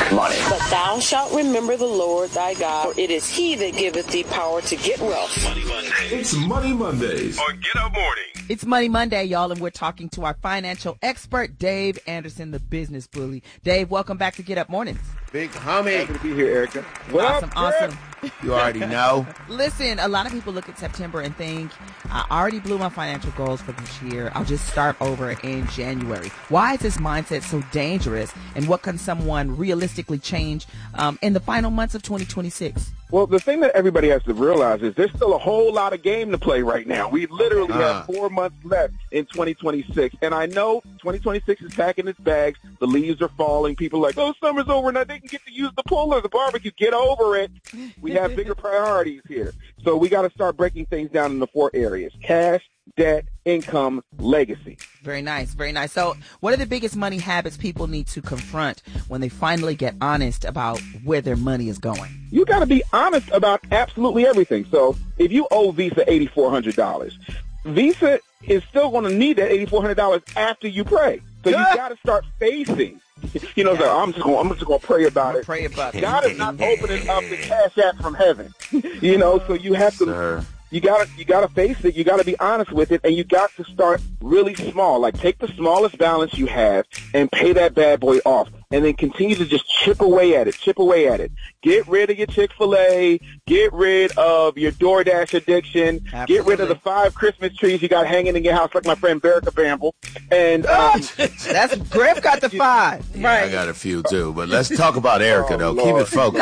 money. But thou shalt remember the Lord thy God, for it is he that giveth thee power to get wealth. Money Monday. It's Money Mondays On Get Up Morning. It's Money Monday, y'all, and we're talking to our financial expert, Dave Anderson, the business bully. Dave, welcome back to Get Up Mornings. Big homie. Happy to be here, Erica. Awesome. You already know. Listen, a lot of people look at September and think, I already blew my financial goals for this year. I'll just start over in January. Why is this mindset so dangerous? And what can someone realistically change in the final months of 2026? Well, the thing that everybody has to realize is there's still a whole lot of game to play right now. We literally have 4 months left in 2026. And I know 2026 is packing its bags. The leaves are falling. People are like, oh, summer's over and I didn't get to use the pool or the barbecue. Get over it. We have bigger priorities here. So we got to start breaking things down into 4 areas: cash, debt, income, legacy. Very nice, very nice. So what are the biggest money habits people need to confront when they finally get honest about where their money is going? You got to be honest about absolutely everything. So if you owe Visa $8,400, Visa is still going to need that $8,400 after you pray. So you got to start facing. So I'm just going to pray about it. Pray about it. God is not opening up the cash app from heaven. So you have to. Sir. You gotta face it. You gotta be honest with it, and you got to start really small. Like, take the smallest balance you have and pay that bad boy off, and then continue to just chip away at it. Get rid of your Chick-fil-A. Get rid of your DoorDash addiction. Absolutely. Get rid of the 5 Christmas trees you got hanging in your house, like my friend Berica Bamble. And that's Griff got the 5. Yeah, I got a few too, but let's talk about Erica though. Lord. Keep it focused.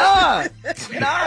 No,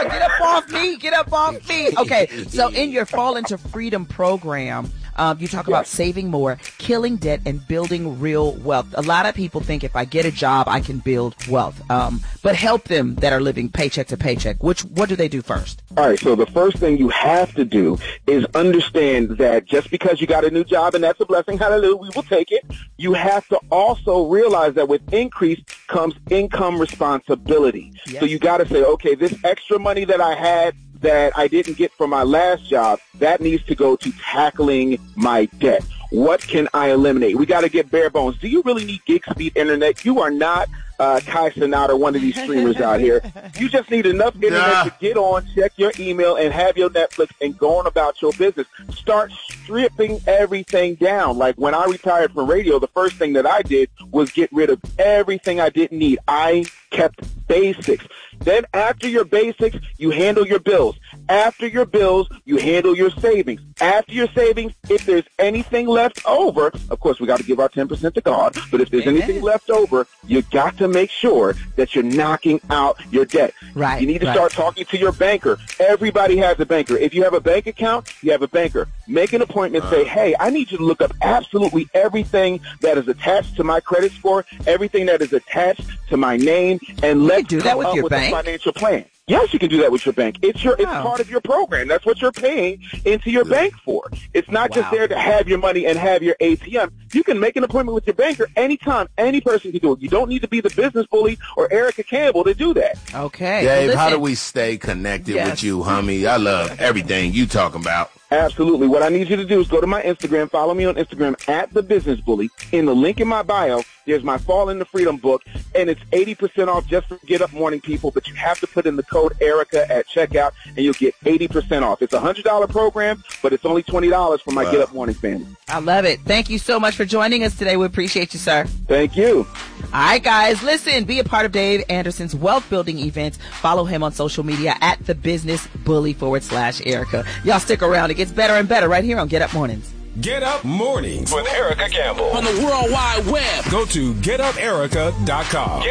get up off me. Okay, so in your Fall into Freedom program, you talk about saving more, killing debt, and building real wealth. A lot of people think if I get a job, I can build wealth. But help them that are living paycheck to paycheck. What do they do first? All right, so the first thing you have to do is understand that just because you got a new job, and that's a blessing, hallelujah, we will take it, you have to also realize that with increase comes income responsibility. Yes. So you got to say, okay, this extra money that I had that I didn't get from my last job, that needs to go to tackling my debt. What can I eliminate? We got to get bare bones. Do you really need gig speed internet? You are not Kai Cenat or one of these streamers out here. You just need enough internet to get on, check your email, and have your Netflix and go on about your business. Start stripping everything down. Like when I retired from radio, the first thing that I did was get rid of everything I didn't need. I kept basics. Then after your basics, you handle your bills. After your bills, you handle your savings. After your savings, if there's anything left over, of course, we got to give our 10% to God, but if there's anything left over, you got to make sure that you're knocking out your debt. Right. You need to start talking to your banker. Everybody has a banker. If you have a bank account, you have a banker. Make an appointment. Say, hey, I need you to look up absolutely everything that is attached to my credit score, everything that is attached to my name, and let's do that with your bank? A financial plan. Yes, you can do that with your bank. It's part of your program. That's what you're paying into your bank for. It's not just there to have your money and have your ATM. You can make an appointment with your banker anytime. Any person can do it. You don't need to be the business bully or Erica Campbell to do that. Okay. Dave, how do we stay connected with you, homie? I love everything you talking about. Absolutely. What I need you to do is go to my Instagram. Follow me on Instagram at The Business Bully. In the link in my bio, there's my Fall into Freedom book, and it's 80% off just for Get Up Morning people, but you have to put in the code Erica at checkout, and you'll get 80% off. It's a $100 program, but it's only $20 for my Get Up Morning family. I love it. Thank you so much for joining us today. We appreciate you, sir. Thank you. All right, guys, listen, be a part of Dave Anderson's wealth building events. Follow him on social media at The Business Bully /Erica. Y'all stick around. It gets better and better right here on Get Up Mornings. Get Up Mornings with Erica Campbell. on the World Wide Web. Go to getuperica.com.